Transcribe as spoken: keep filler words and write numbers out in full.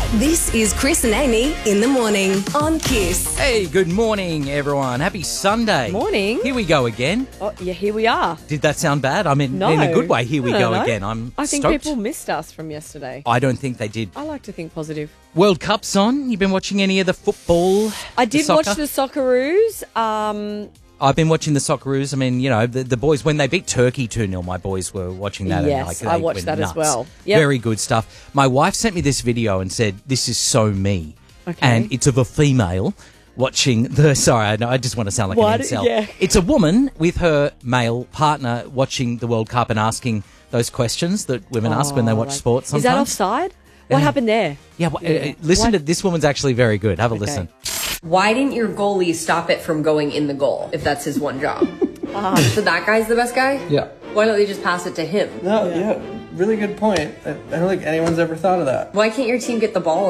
This is Chris and Amy in the morning on Kiss. Hey, good morning, everyone. Happy Sunday. Morning. Here we go again. Oh, yeah, here we are. Did that sound bad? I mean, No. in a good way. Here we I go don't know. again. I'm I think stoked. people missed us from yesterday. I don't think they did. I like to think positive. World Cup's on. You've been watching any of the football? I did the watch soccer? the Socceroos. Um, I've been watching the Socceroos. I mean, you know, the, the boys, when they beat Turkey two nil, my boys were watching that. Yes, and like, they I watched went that as nuts. well. Yep. Very good stuff. My wife sent me this video and said, this is so me. Okay. And it's of a female watching the... Sorry, I, know, I just want to sound like What? an incel. Yeah. It's a woman with her male partner watching the World Cup and asking those questions that women ask when they watch like- sports sometimes. Is that offside? What Yeah. happened there? Yeah, well, uh, listen What? to this woman's actually very good. Have a Okay. listen. Why didn't your goalie stop it from going in the goal if that's his one job? So that guy's the best guy? Yeah. Why don't they just pass it to him? No, yeah. Really good point. I, I don't think anyone's ever thought of that. Why can't your team get the ball